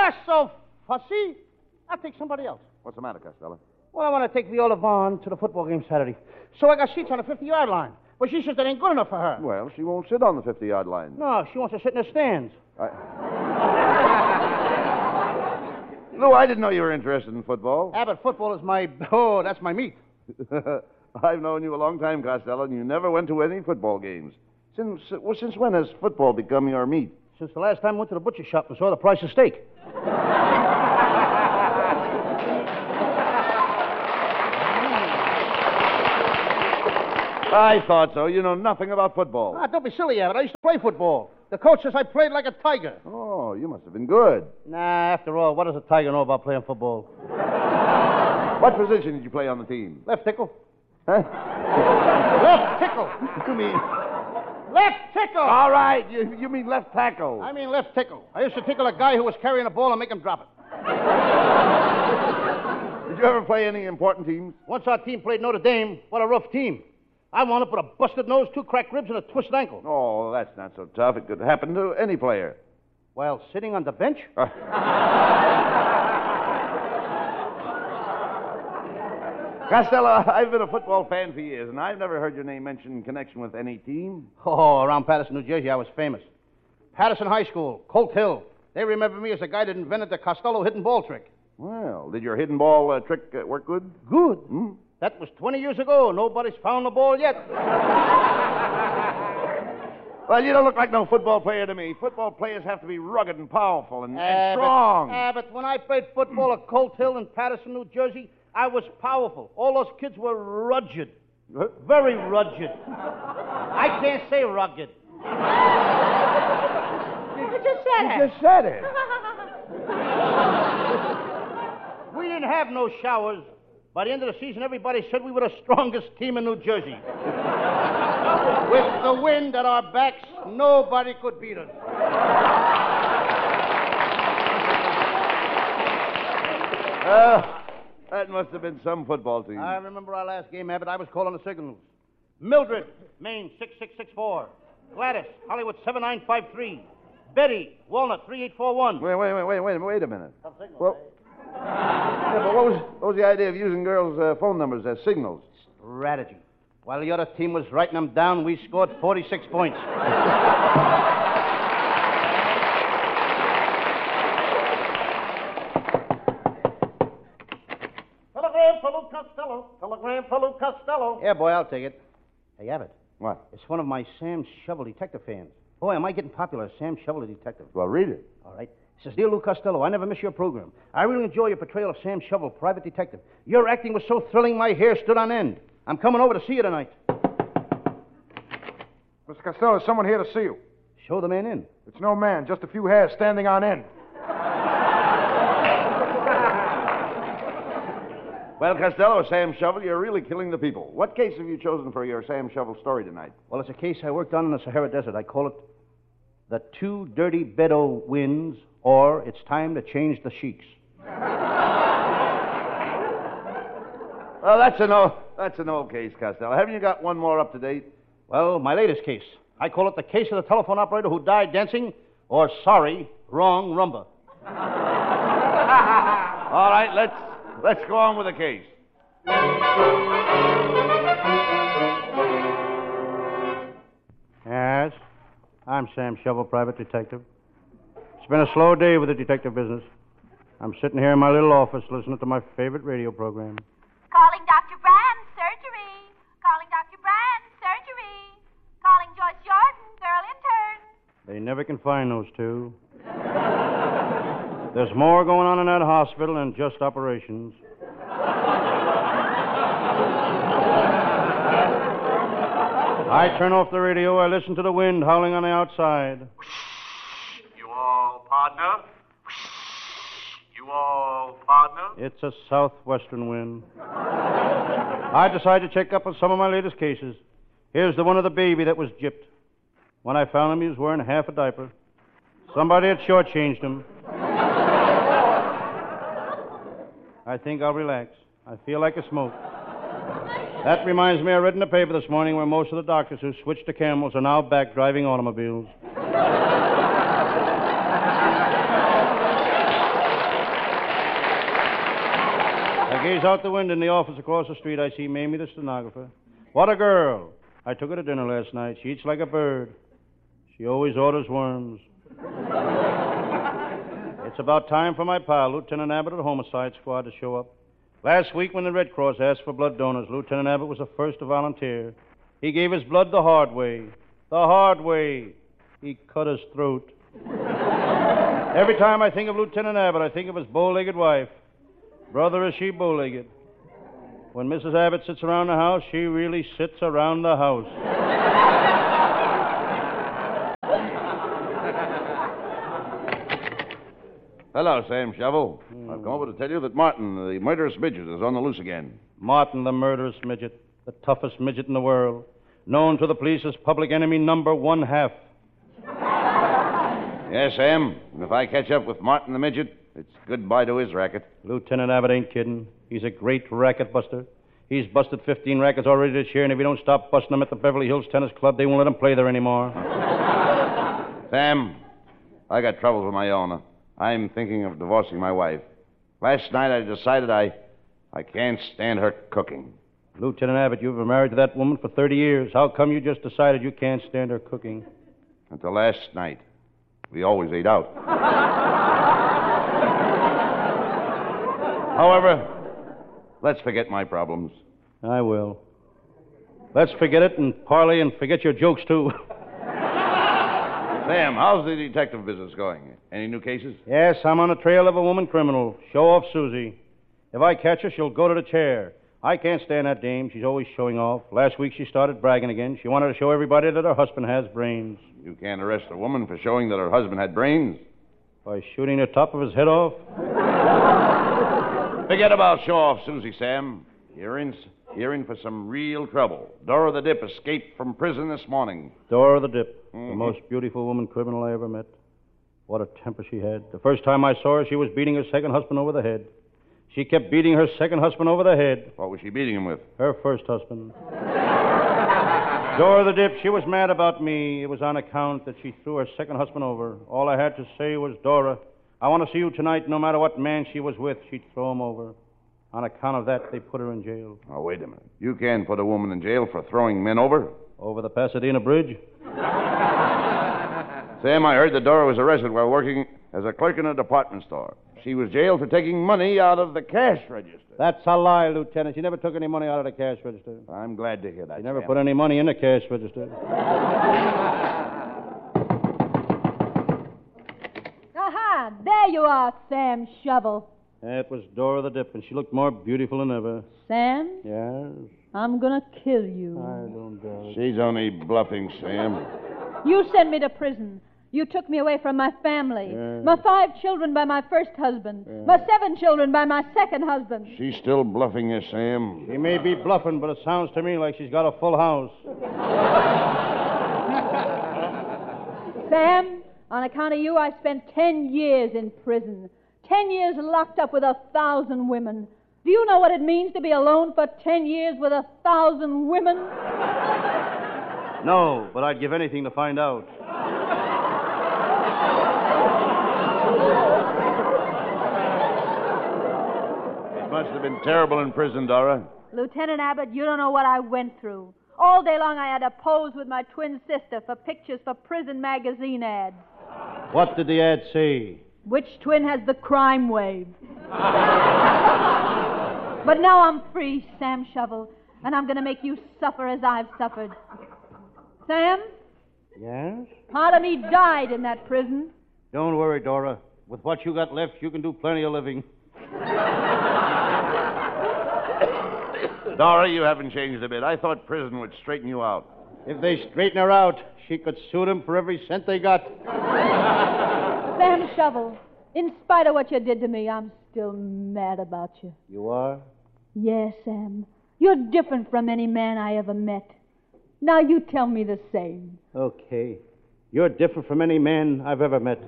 You're so fussy. I'll take somebody else. What's the matter, Costello? Well, I want to take Viola Vaughn to the football game Saturday. So I got seats on the 50-yard line. But she says that ain't good enough for her. Well, she won't sit on the 50-yard line. No, she wants to sit in the stands. Lou, I didn't know you were interested in football. Abbott, football is my... Oh, that's my meat. I've known you a long time, Costello, and you never went to any football games. Since when has football become your meat? Since the last time I went to the butcher shop and saw the price of steak. I thought so. You know nothing about football. Ah, don't be silly, Abbott. I used to play football. The coach says I played like a tiger. Oh, you must have been good. Nah, after all, what does a tiger know about playing football? What position did you play on the team? Left tickle. Huh? Left tickle. You mean... Left tickle. All right. You mean left tackle. I mean left tickle. I used to tickle a guy who was carrying a ball and make him drop it. Did you ever play any important teams? Once our team played Notre Dame. What a rough team. I wound up with a busted nose, 2 cracked ribs, and a twisted ankle. Oh, that's not so tough. It could happen to any player. While sitting on the bench? Costello, I've been a football fan for years, and I've never heard your name mentioned in connection with any team. Oh, around Patterson, New Jersey, I was famous. Patterson High School, Colt Hill. They remember me as the guy that invented the Costello hidden ball trick. Well, did your hidden ball trick work good? Good? Hmm? That was 20 years ago. Nobody's found the ball yet. Well, you don't look like no football player to me. Football players have to be rugged and powerful and strong. But when I played football at Colt Hill in Patterson, New Jersey, I was powerful. All those kids were rugged. Very rugged. I can't say rugged. You just said it. You just said it. We didn't have no showers. By the end of the season, everybody said we were the strongest team in New Jersey. With the wind at our backs, nobody could beat us. That must have been some football team. I remember our last game, Abbott. I was calling the signals. Mildred, Maine 6664. Gladys, Hollywood 7953. Betty, Walnut 3841. Wait a minute. Well, yeah, but what was the idea of using girls' phone numbers as signals? Strategy. While the other team was writing them down, we scored 46 points. Telegram for Lou Costello. Telegram for Lou Costello. Yeah, boy, I'll take it. Hey, Abbott. What? It's one of my Sam Shovel detective fans. Boy, am I getting popular, Sam Shovel the detective. Well, read it. All right. It says, Dear Lou Costello, I never miss your program. I really enjoy your portrayal of Sam Shovel, private detective. Your acting was so thrilling, my hair stood on end. I'm coming over to see you tonight. Mr. Costello, there's someone here to see you. Show the man in. It's no man, just a few hairs standing on end. Well, Costello, Sam Shovel, you're really killing the people. What case have you chosen for your Sam Shovel story tonight? Well, it's a case I worked on in the Sahara Desert. I call it The Two Dirty Bedouins, or It's Time to Change the Sheiks. Well, that's an old case, Costello. Haven't you got one more up to date? Well, my latest case. I call it the case of the telephone operator who died dancing, or sorry, wrong rumba. All right, let's go on with the case. Yes, I'm Sam Shovel, private detective. It's been a slow day with the detective business. I'm sitting here in my little office listening to my favorite radio program. Calling Dr. Brand, surgery. Calling Dr. Brand, surgery. Calling Joyce Jordan, girl intern. They never can find those two. There's more going on in that hospital than just operations. I turn off the radio. I listen to the wind howling on the outside. You all partner? You all partner? It's a southwestern wind. I decided to check up on some of my latest cases. Here's the one of the baby that was gypped. When I found him, he was wearing half a diaper. Somebody had shortchanged him. I think I'll relax. I feel like a smoke. That reminds me, I read in the paper this morning where most of the doctors who switched to camels are now back driving automobiles. I gaze out the window in the office across the street. I see Mamie, the stenographer. What a girl. I took her to dinner last night. She eats like a bird. She always orders worms. It's about time for my pal, Lieutenant Abbott of the Homicide Squad, to show up. Last week when the Red Cross asked for blood donors, Lieutenant Abbott was the first to volunteer. He gave his blood the hard way. The hard way. He cut his throat. Every time I think of Lieutenant Abbott, I think of his bow-legged wife. Brother, is she bow-legged. When Mrs. Abbott sits around the house, she really sits around the house. Hello, Sam Shovel. I've come over to tell you that Martin, the murderous midget, is on the loose again. Martin, the murderous midget, the toughest midget in the world, known to the police as public enemy number 1/2. Yes, Sam. And if I catch up with Martin the midget, it's goodbye to his racket. Lieutenant Abbott ain't kidding. He's a great racket buster. He's busted 15 rackets already this year, and if he don't stop busting them at the Beverly Hills Tennis Club, they won't let him play there anymore. Sam, I got troubles with my own. I'm thinking of divorcing my wife. Last night I decided I can't stand her cooking. Lieutenant Abbott, you've been married to that woman for 30 years. How come you just decided you can't stand her cooking? Until last night. We always ate out. However, let's forget my problems. I will. Let's forget it and parley and forget your jokes, too. Sam, how's the detective business going? Any new cases? Yes, I'm on the trail of a woman criminal. Show off Susie. If I catch her, she'll go to the chair. I can't stand that dame. She's always showing off. Last week she started bragging again. She wanted to show everybody that her husband has brains. You can't arrest a woman for showing that her husband had brains. By shooting the top of his head off? Forget about show-off, Susie, Sam. You're in for some real trouble. Dora the Dip escaped from prison this morning. Dora the Dip, the most beautiful woman criminal I ever met. What a temper she had. The first time I saw her, she was beating her second husband over the head. She kept beating her second husband over the head. What was she beating him with? Her first husband. Dora the Dip, she was mad about me. It was on account that she threw her second husband over. All I had to say was, Dora, I want to see you tonight. No matter what man she was with, she'd throw him over. On account of that, they put her in jail. Oh, wait a minute. You can't put a woman in jail for throwing men over? Over the Pasadena Bridge? Sam, I heard that Dora was arrested while working as a clerk in a department store. She was jailed for taking money out of the cash register. That's a lie, Lieutenant. She never took any money out of the cash register. I'm glad to hear that. She never Sam. put any money in the cash register. Aha! There you are, Sam Shovel. That was Dora the Dip, and she looked more beautiful than ever. Sam, Yes? I'm gonna kill you. I don't doubt it. She's only bluffing, Sam. You sent me to prison. You took me away from my family. Yeah. My 5 children by my first husband. Yeah. My 7 children by my second husband. She's still bluffing you, Sam. She may be bluffing, but it sounds to me like she's got a full house. Sam, on account of you, I spent 10 years in prison. 10 years locked up with 1,000 women. Do you know what it means to be alone for 10 years with 1,000 women? No, but I'd give anything to find out. It must have been terrible in prison, Dora. Lieutenant Abbott, you don't know what I went through. All day long I had to pose with my twin sister for pictures for prison magazine ads. What did the ad say? Which twin has the crime wave? But now I'm free, Sam Shovel, and I'm going to make you suffer as I've suffered. Sam, Yes? part of me died in that prison. Don't worry, Dora. With what you got left, you can do plenty of living. Dora, you haven't changed a bit. I thought prison would straighten you out. If they straighten her out, she could sue them for every cent they got. Sam Shovel, in spite of what you did to me, I'm still mad about you. You are? Yes, Sam. You're different from any man I ever met. Now you tell me the same. Okay. You're different from any man I've ever met.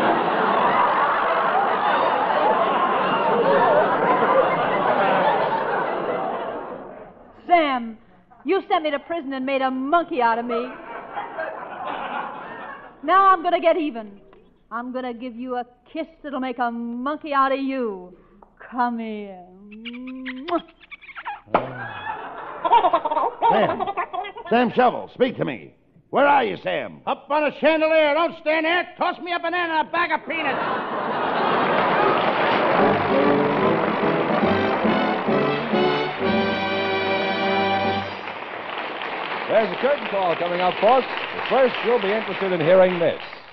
Sam, you sent me to prison and made a monkey out of me. Now I'm going to get even. I'm going to give you a kiss that'll make a monkey out of you. Come here. Sam Shovel, speak to me. Where are you, Sam? Up on a chandelier. Don't stand there. Toss me a banana and a bag of peanuts. There's a curtain call coming up, folks. But first, you'll be interested in hearing this.